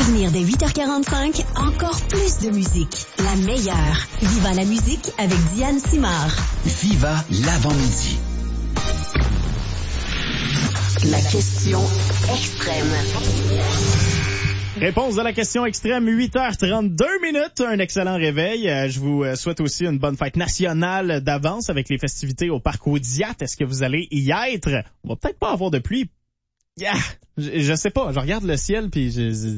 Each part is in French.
venir dès 8h45, encore plus de musique. La meilleure. Viva la musique avec Diane Simard. Viva l'avant-midi. La question extrême. Réponse à la question extrême, 8h32 minutes. Un excellent réveil. Je vous souhaite aussi une bonne fête nationale d'avance avec les festivités au Parc Audiat. Est-ce que vous allez y être? On va peut-être pas avoir de pluie. Je sais pas. Je regarde le ciel puis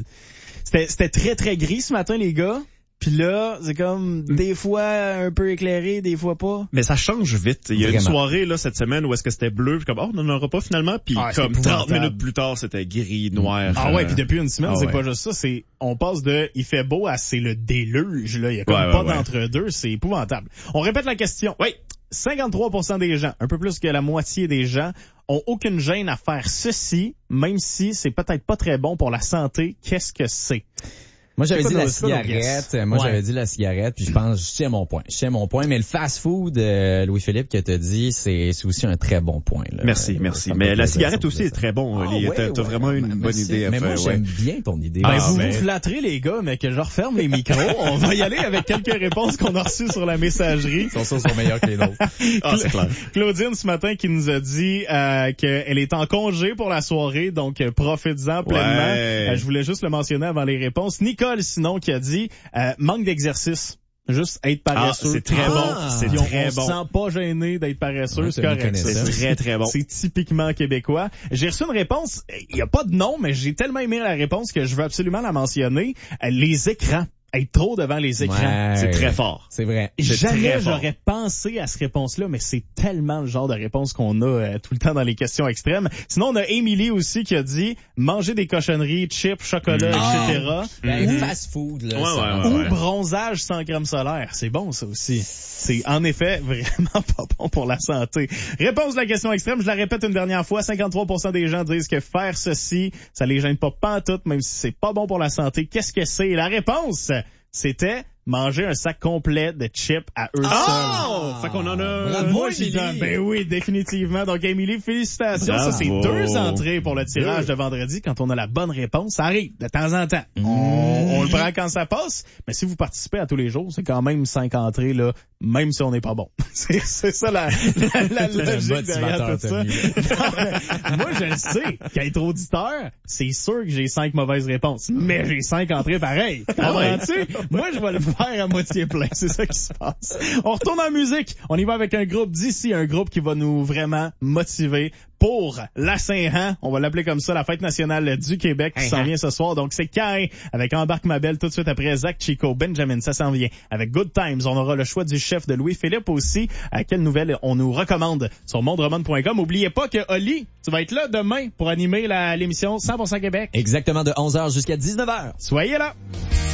c'était très très gris ce matin, les gars. Puis là, c'est comme des fois un peu éclairé, des fois pas. Mais ça change vite. Il y a Vraiment. une soirée là cette semaine où est-ce que c'était bleu, puis comme on n'en aura pas finalement, puis comme 30 minutes plus tard, c'était gris, noir. Ah ouais, puis depuis une semaine, c'est ouais. pas juste ça, c'est on passe de il fait beau à c'est le déluge là, il y a comme pas d'entre-deux, c'est épouvantable. On répète la question. Oui. 53% des gens, un peu plus que la moitié des gens, ont aucune gêne à faire ceci, même si c'est peut-être pas très bon pour la santé. Qu'est-ce que c'est? Moi, j'avais dit la cigarette. cigarette. J'avais dit la cigarette, puis je tiens mon point. Mais le fast-food, Louis-Philippe, que t'as dit, c'est aussi un très bon point, là. Merci. Mais la cigarette aussi est très bon. T'as vraiment une bonne idée à faire. Mais moi, j'aime bien ton idée. Vous vous flatterez, les gars, mais que je referme les micros. On va y aller avec quelques réponses qu'on a reçues sur la messagerie. Ils sont meilleurs que les nôtres. C'est clair. Claudine, ce matin, qui nous a dit qu'elle est en congé pour la soirée, donc profites-en pleinement. Ouais. Je voulais juste le mentionner avant les réponses. Nicole, sinon, qui a dit manque d'exercice. Juste être paresseux. C'est très bon. C'est très bon. On se sent pas gêné d'être paresseux, c'est correct. C'est très, très bon. C'est typiquement québécois. J'ai reçu une réponse, il y a pas de nom, mais j'ai tellement aimé la réponse que je veux absolument la mentionner. Les écrans. Être trop devant les écrans. Ouais, c'est très fort. C'est vrai. Jamais j'aurais pensé à cette réponse-là, mais c'est tellement le genre de réponse qu'on a tout le temps dans les questions extrêmes. Sinon, on a Émilie aussi qui a dit manger des cochonneries, chips, chocolat, etc. Fast-food, là. Ou bronzage sans crème solaire. C'est bon, ça aussi. C'est en effet vraiment pas bon pour la santé. Réponse de la question extrême, je la répète une dernière fois. 53% des gens disent que faire ceci, ça les gêne pas pantoute, même si c'est pas bon pour la santé. Qu'est-ce que c'est? La réponse, c'était manger un sac complet de chips à eux seuls. Fait qu'on en a... Bravo, ben oui, définitivement. Donc, Émilie, félicitations. Bravo. Ça, c'est 2 entrées pour le tirage de vendredi. Quand on a la bonne réponse, ça arrive de temps en temps. On le prend quand ça passe. Mais si vous participez à tous les jours, c'est quand même 5 entrées, là, même si on n'est pas bon. C'est ça la logique derrière tout ça. Non, moi, je le sais. Qu'être auditeur, c'est sûr que j'ai 5 mauvaises réponses. Mais j'ai 5 entrées pareilles. Comprends-tu? Moi, je vais le faire à moitié plein. C'est ça qui se passe. On retourne en musique. On y va avec un groupe d'ici, un groupe qui va nous vraiment motiver pour la Saint-Jean. On va l'appeler comme ça, la fête nationale du Québec qui s'en vient ce soir. Donc, c'est Cain avec Embarque ma belle tout de suite après Zach Chico, Benjamin, ça s'en vient. Avec Good Times, on aura le choix du chef de Louis-Philippe aussi. À quelle nouvelle on nous recommande sur mondroman.com. Oubliez pas que Oli, tu vas être là demain pour animer l'émission 100% Québec. Exactement, de 11h jusqu'à 19h. Soyez là!